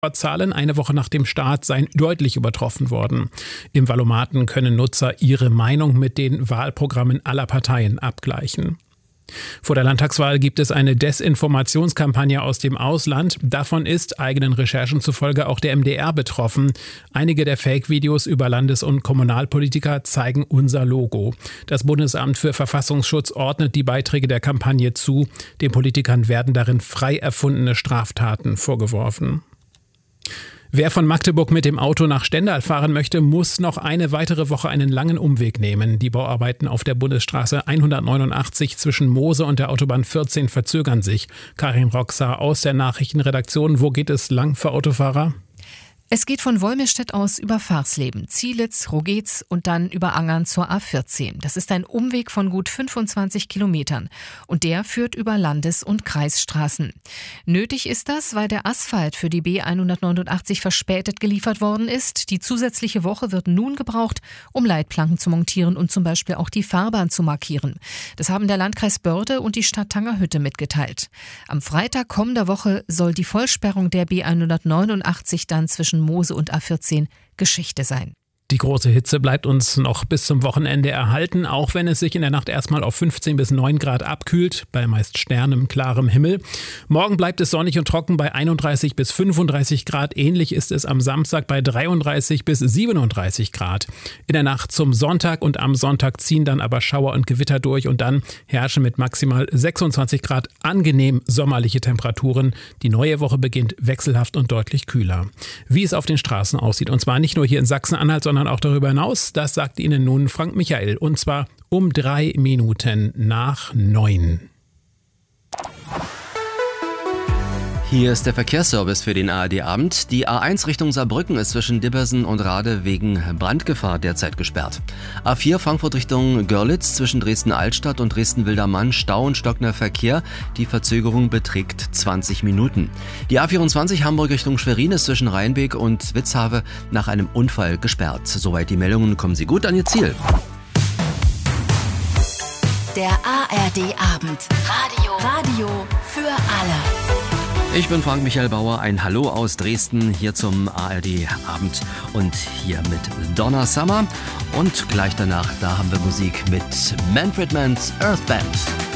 Zahlen eine Woche nach dem Start seien deutlich übertroffen worden. Im Valomaten können Nutzer ihre Meinung mit den Wahlprogrammen aller Parteien abgleichen. Vor der Landtagswahl gibt es eine Desinformationskampagne aus dem Ausland. Davon ist eigenen Recherchen zufolge auch der MDR betroffen. Einige der Fake-Videos über Landes- und Kommunalpolitiker zeigen unser Logo. Das Bundesamt für Verfassungsschutz ordnet die Beiträge der Kampagne zu. Den Politikern werden darin frei erfundene Straftaten vorgeworfen. Wer von Magdeburg mit dem Auto nach Stendal fahren möchte, muss noch eine weitere Woche einen langen Umweg nehmen. Die Bauarbeiten auf der Bundesstraße 189 zwischen Moose und der Autobahn 14 verzögern sich. Karin Roxer aus der Nachrichtenredaktion. Wo geht es lang für Autofahrer? Es geht von Wolmirstedt aus über Farsleben, Zielitz, Rogetz und dann über Angern zur A14. Das ist ein Umweg von gut 25 Kilometern und der führt über Landes- und Kreisstraßen. Nötig ist das, weil der Asphalt für die B189 verspätet geliefert worden ist. Die zusätzliche Woche wird nun gebraucht, um Leitplanken zu montieren und zum Beispiel auch die Fahrbahn zu markieren. Das haben der Landkreis Börde und die Stadt Tangerhütte mitgeteilt. Am Freitag kommender Woche soll die Vollsperrung der B189 dann zwischen Moose und A14 Geschichte sein. Die große Hitze bleibt uns noch bis zum Wochenende erhalten, auch wenn es sich in der Nacht erstmal auf 15 bis 9 Grad abkühlt, bei meist sternem, klarem Himmel. Morgen bleibt es sonnig und trocken bei 31 bis 35 Grad. Ähnlich ist es am Samstag bei 33 bis 37 Grad. In der Nacht zum Sonntag und am Sonntag ziehen dann aber Schauer und Gewitter durch und dann herrschen mit maximal 26 Grad angenehm sommerliche Temperaturen. Die neue Woche beginnt wechselhaft und deutlich kühler. Wie es auf den Straßen aussieht, und zwar nicht nur hier in Sachsen-Anhalt, sondern auch darüber hinaus, das sagt Ihnen nun Frank Michael, und zwar um 3 Minuten nach 9. Hier ist der Verkehrsservice für den ARD-Abend. Die A1 Richtung Saarbrücken ist zwischen Dibbersen und Rade wegen Brandgefahr derzeit gesperrt. A4 Frankfurt Richtung Görlitz zwischen Dresden-Altstadt und Dresden-Wildermann Stau und stockender Verkehr. Die Verzögerung beträgt 20 Minuten. Die A24 Hamburg Richtung Schwerin ist zwischen Rheinbeek und Witzhave nach einem Unfall gesperrt. Soweit die Meldungen, kommen Sie gut an Ihr Ziel. Der ARD-Abend. Radio für alle. Ich bin Frank Michael Bauer, ein Hallo aus Dresden hier zum ARD-Abend und hier mit Donna Summer und gleich danach, da haben wir Musik mit Manfred Mann's Earth Band.